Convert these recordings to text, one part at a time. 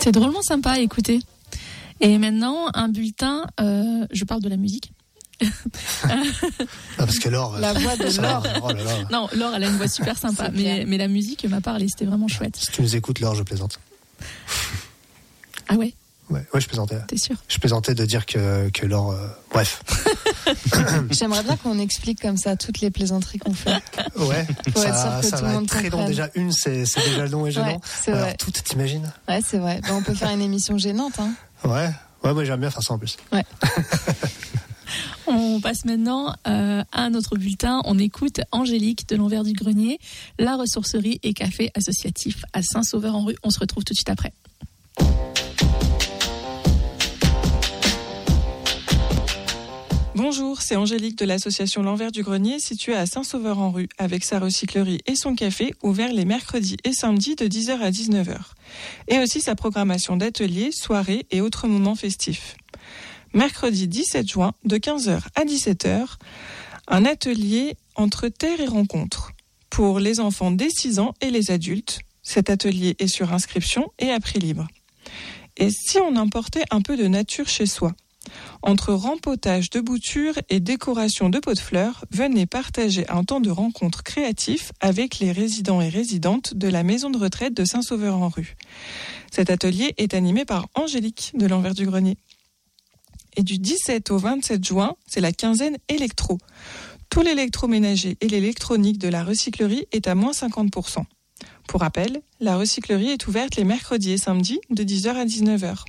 C'est drôlement sympa à écouter. Et maintenant, un bulletin, je parle de la musique. Parce que Laure, la voix de Laure. Oh là là. Non, Laure, elle a une voix super sympa, mais la musique m'a parlé, c'était vraiment chouette. Si tu nous écoutes, Laure, je plaisante. Ah ouais? Ouais, je plaisantais. T'es sûr? Je plaisantais de dire que Laure... bref. J'aimerais bien qu'on explique comme ça toutes les plaisanteries qu'on fait. Ouais, pour être sûr que ça tout va le monde être très long. comprenne. Déjà, une, c'est déjà long et gênant. Ouais, c'est Alors, vrai. toutes, t'imagines? Ouais, c'est vrai. On peut faire une émission gênante. Hein. Ouais, moi j'aime bien faire ça en plus. Ouais. On passe maintenant à un autre bulletin. On écoute Angélique de l'Envers du Grenier, la ressourcerie et café associatif à Saint-Sauveur-en-Rue. On se retrouve tout de suite après. Bonjour, c'est Angélique de l'association L'Envers du Grenier située à Saint-Sauveur-en-Rue avec sa recyclerie et son café ouvert les mercredis et samedis de 10h à 19h. Et aussi sa programmation d'ateliers, soirées et autres moments festifs. Mercredi 17 juin de 15h à 17h, un atelier entre terre et rencontre pour les enfants dès 6 ans et les adultes. Cet atelier est sur inscription et à prix libre. Et si on emportait un peu de nature chez soi ? Entre rempotage de boutures et décoration de pots de fleurs, venez partager un temps de rencontre créatif avec les résidents et résidentes de la maison de retraite de Saint-Sauveur-en-Rue. Cet atelier est animé par Angélique de l'Envers du Grenier. Et du 17 au 27 juin, c'est la quinzaine électro. Tout l'électroménager et l'électronique de la recyclerie est à moins 50%. Pour rappel, la recyclerie est ouverte les mercredis et samedis de 10h à 19h.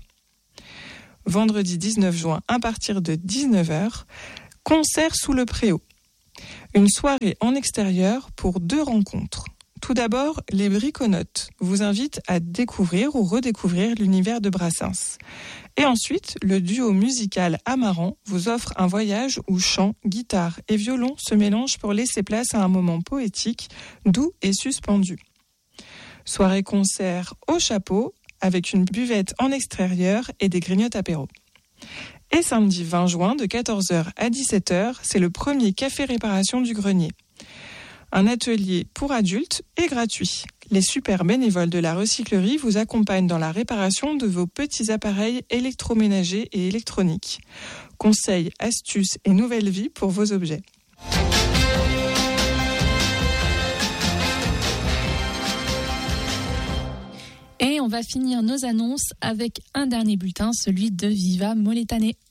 Vendredi 19 juin, à partir de 19h, concert sous le préau. Une soirée en extérieur pour 2 rencontres. Tout d'abord, les Briconautes vous invitent à découvrir ou redécouvrir l'univers de Brassens. Et ensuite, le duo musical Amaran vous offre un voyage où chant, guitare et violon se mélangent pour laisser place à un moment poétique, doux et suspendu. Soirée-concert au chapeau, avec une buvette en extérieur et des grignotes apéro. Et samedi 20 juin, de 14h à 17h, c'est le premier café réparation du grenier. Un atelier pour adultes et gratuit. Les super bénévoles de la recyclerie vous accompagnent dans la réparation de vos petits appareils électroménagers et électroniques. Conseils, astuces et nouvelles vies pour vos objets. Et on va finir nos annonces avec un dernier bulletin, celui de Viva Molétané.